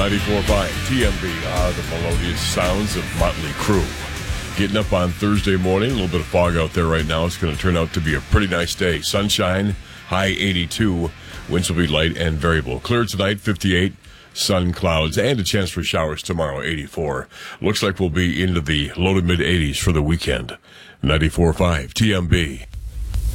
94.5 TMB are the melodious sounds of Motley Crue. Getting up on Thursday morning, a little bit of fog out there right now. It's going to turn out to be a pretty nice day. Sunshine, high 82. Winds will be light and variable. Clear tonight, 58. Sun, clouds, and a chance for showers tomorrow, 84. Looks like we'll be into the low to mid 80s for the weekend. 94.5 TMB.